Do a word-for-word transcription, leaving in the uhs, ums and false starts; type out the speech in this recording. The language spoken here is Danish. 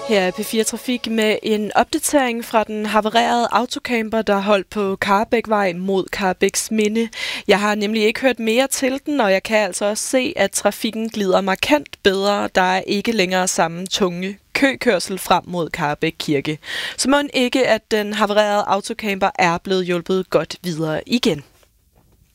Her er P fire Trafik med en opdatering fra den havarerede autocamper, der holdt på Karrebækvej mod Karrebæksminde. Jeg har nemlig ikke hørt mere til den, og jeg kan altså også se, at trafikken glider markant bedre. Der er ikke længere samme tunge køkørsel frem mod Karrebæk Kirke. Så må ikke, at den havarerede autocamper er blevet hjulpet godt videre igen.